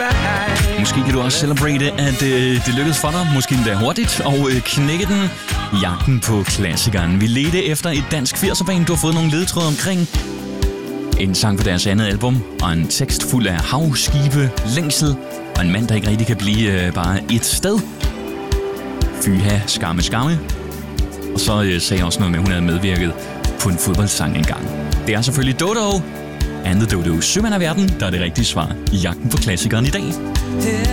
Måske kan du også celebrate, at det lykkedes for dig, måske endda hurtigt, og knække den. Jagten på klassikeren. Vi ledte efter et dansk 80'er-band, du har fået nogle ledtråde omkring. En sang på deres andet album, og en tekst fuld af havskibe, længsel, og en mand, der ikke rigtig kan blive bare et sted. Fyha, skamme. Og så sagde jeg også noget med, at hun havde medvirket på en fodboldsang engang. Det er selvfølgelig Dodo and the Dodo. Sømand af verden, der er det rigtige svar i jagten på klassikeren i dag.